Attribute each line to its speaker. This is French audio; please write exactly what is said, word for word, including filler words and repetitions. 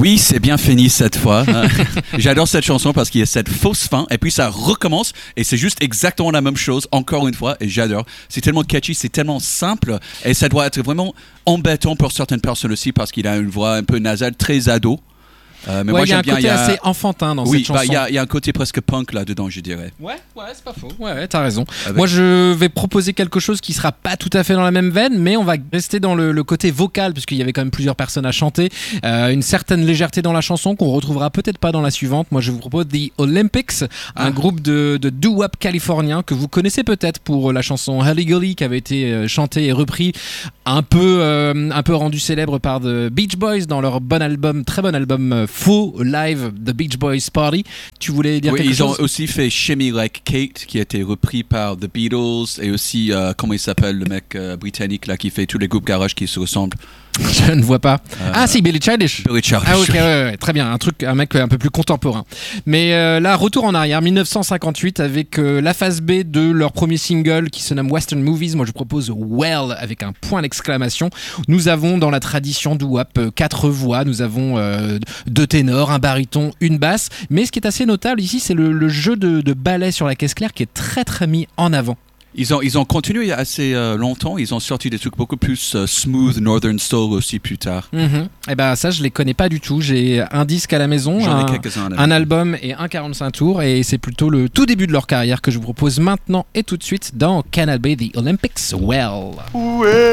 Speaker 1: Oui, c'est bien fini cette fois. J'adore cette chanson parce qu'il y a cette fausse fin et puis ça recommence et c'est juste exactement la même chose encore une fois et j'adore. C'est tellement catchy, c'est tellement simple et ça doit être vraiment embêtant pour certaines personnes aussi parce qu'il a une voix un peu nasale, très ado.
Speaker 2: Euh, mais ouais, moi, il y a un côté a... assez enfantin dans
Speaker 1: oui,
Speaker 2: cette chanson.
Speaker 1: Oui, bah, il y, y a un côté presque punk là-dedans, je dirais.
Speaker 2: Ouais, ouais, c'est pas faux. Ouais, ouais, t'as raison. Avec... Moi, je vais proposer quelque chose qui sera pas tout à fait dans la même veine, mais on va rester dans le, le côté vocal, puisqu'il y avait quand même plusieurs personnes à chanter. Euh, une certaine légèreté dans la chanson qu'on retrouvera peut-être pas dans la suivante. Moi, je vous propose The Olympics, ah. un groupe de, de doo-wop californien que vous connaissez peut-être pour la chanson Hully Gully, qui avait été chantée et repris, un peu, euh, un peu rendu célèbre par The Beach Boys dans leur bon album, très bon album faux live The Beach Boys Party. Tu voulais dire
Speaker 1: oui,
Speaker 2: quelque
Speaker 1: ils
Speaker 2: chose?
Speaker 1: Ils ont aussi fait Shimmy Like Kate qui a été repris par The Beatles et aussi euh, comment il s'appelle le mec euh, britannique là qui fait tous les groupes garage qui se ressemblent.
Speaker 2: Je ne vois pas. Euh, ah si, Billy Childish.
Speaker 1: Billy Childish.
Speaker 2: Ah ok, ouais, ouais, très bien, un truc, un mec un peu plus contemporain. Mais euh, là, retour en arrière, dix-neuf cent cinquante-huit avec euh, la phase B de leur premier single qui se nomme Western Movies. Moi, je propose Well avec un point d'exclamation. Nous avons dans la tradition doo-wop euh, quatre voix. Nous avons euh, deux ténors, un baryton, une basse. Mais ce qui est assez notable ici, c'est le, le jeu de, de ballet sur la caisse claire qui est très très mis en avant.
Speaker 1: Ils ont, ils ont continué assez euh, longtemps, ils ont sorti des trucs beaucoup plus euh, smooth, Northern Soul aussi plus tard.
Speaker 2: Mm-hmm. Et ben ça je les connais pas du tout, j'ai un disque à la maison,
Speaker 1: J'en
Speaker 2: un,
Speaker 1: ai quelques-uns
Speaker 2: un album et un quarante-cinq tours et c'est plutôt le tout début de leur carrière que je vous propose maintenant et tout de suite dans Canal B The Olympics Well. Ouais.